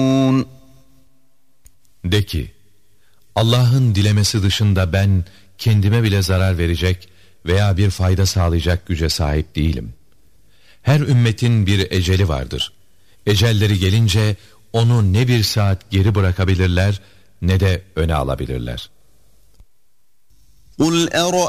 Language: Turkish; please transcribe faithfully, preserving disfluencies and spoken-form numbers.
De ki, Allah'ın dilemesi dışında ben kendime bile zarar verecek veya bir fayda sağlayacak güce sahip değilim. Her ümmetin bir eceli vardır. Ecelleri gelince onu ne bir saat geri bırakabilirler ne de öne alabilirler. قُلْ